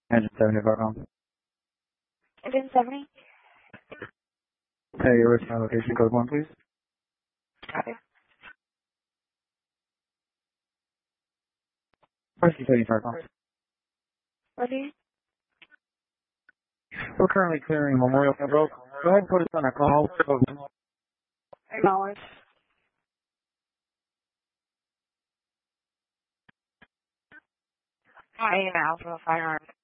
Engine 70 Engine 70? Hey, your original location code 1, please. Copy. Question 75 calls. Ready? We're currently clearing Memorial Road. Go ahead and put us on a call. Acknowledge. I am Alpha Firearms.